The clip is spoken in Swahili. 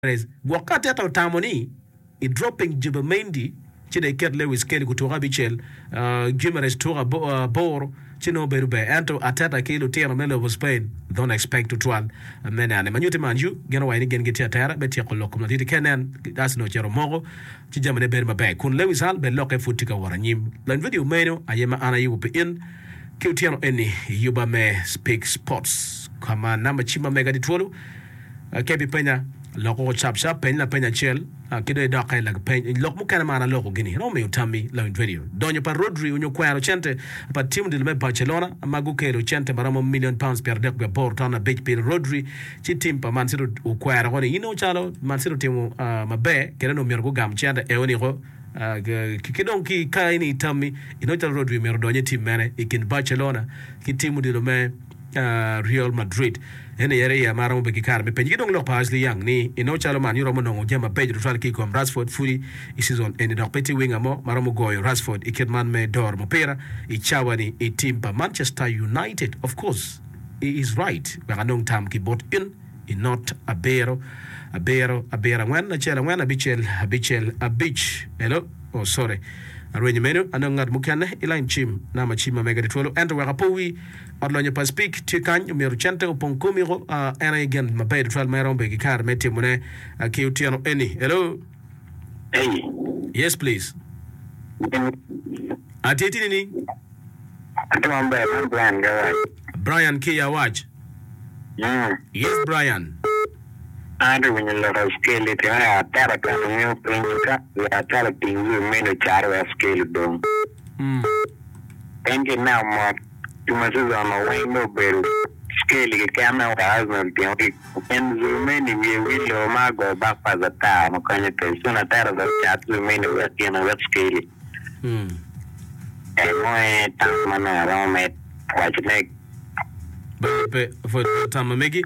wakati hata utamoni I dropping Jubamendi chine ket Lewis Kelly kutoka Bichel Gimares toka Boro chino berube anto atata kilo tierno melo of Spain don't expect to twal menane manyute manju gena wayni gen getia tara betia ko lokum lati kenen das no jero mogo ci jamane berma be kun Lewis Hall be loke futika waranyim lan video meno ayema ana yupe in kiutiano eni yuba me speak sports kama namba chima mega ditwolo kebi penya loko chapsa penya penya chel kido da kai lag penya lok mu kana mana loko gini no me utami la video donyo pa Rodri unyo kwaro chente pa team de me Barcelona magu kero chente maramo £1,000,000 per dek be Portana big per Rodri chi team pa Man City ukwara ko ino chalo Man City team mabe kero no mergo gam chente e woni ko kidon ki kai ni tami ino chalo Rodri mer donyo team mane ikin Barcelona ki team de me Real Madrid ene yere ya mara mo be kar be penji dong lo pasli yang ni ino chalo man yuro mo no jema page rufal ki kom Rashford furi I season ene dok peti winga mo mara mo goyo Rashford iketman me dor mo pera I chawani I team pa Manchester United of course he is right we ganong tam ki bot in not abero when na chela when abich hello oh sorry arwenye menu anongat mukane ila chim na machima mega ditwolo endo wakapowi odlonye pa speak tikany umiru chente uponkumi go era again mabe ditwal mayrombe gikar meti mune kiutiano eni hello hey yes please ateti nini atumambe Brian gawa Brian Kia watch yes Brian Ando when you love scale it, I tell a new printer, I tell a thing you made a child scale dome. Thank you now, Mark. You must use on a window bill. Scale a camera husband, and the many will Margo back for the time. Can you tell soon a terror of chat to many in a web scale? And my time around it, watch it. For the time, Maggie.